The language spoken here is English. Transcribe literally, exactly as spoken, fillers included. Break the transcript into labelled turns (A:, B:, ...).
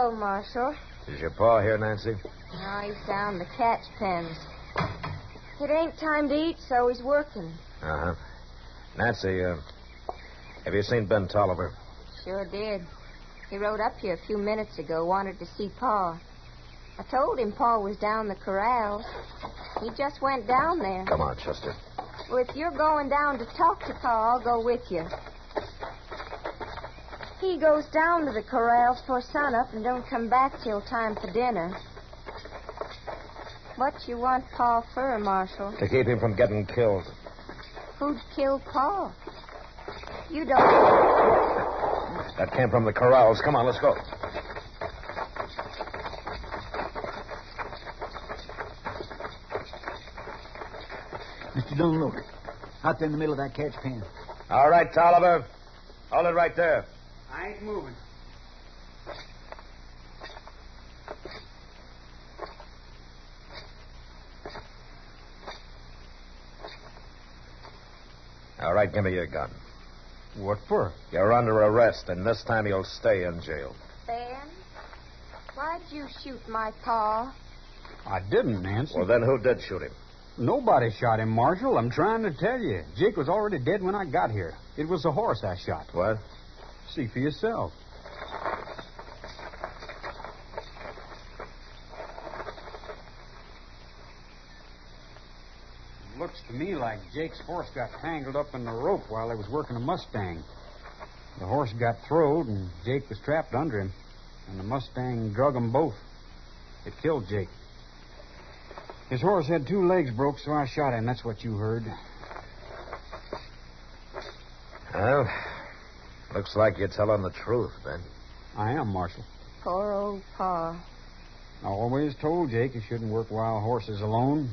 A: Hello, Marshal.
B: Is your pa here, Nancy?
A: No, he's down the catch pens. It ain't time to eat, so he's working.
B: Uh-huh. Nancy, uh, have you seen Ben Tolliver?
A: Sure did. He rode up here a few minutes ago, wanted to see Pa. I told him Pa was down the corrals. He just went down there.
B: Come on, Chester.
A: Well, if you're going down to talk to Pa, I'll go with you. He goes down to the corrals for sunup and don't come back till time for dinner. What you want Pa for, Marshal?
B: To keep him from getting killed.
A: Who'd kill Pa? You don't...
B: That came from the corrals. Come on, let's go.
C: Mister Dunlop, out there in the middle of that catch pen.
B: All right, Tolliver. Hold it right there.
D: I ain't moving.
B: All right, give me your gun.
D: What for?
B: You're under arrest, and this time you'll stay in jail.
A: Ben, why'd you shoot my Pa?
D: I didn't, Nancy.
B: Well, then who did shoot him?
D: Nobody shot him, Marshal. I'm trying to tell you. Jake was already dead when I got here. It was the horse I shot.
B: What?
D: See for yourself. It looks to me like Jake's horse got tangled up in the rope while he was working a Mustang. The horse got throwed, and Jake was trapped under him. And the Mustang drug them both. It killed Jake. His horse had two legs broke, so I shot him. That's what you heard.
B: Well, looks like you're telling the truth, Ben.
D: I am, Marshal.
A: Poor old Pa.
D: I always told Jake he shouldn't work wild horses alone.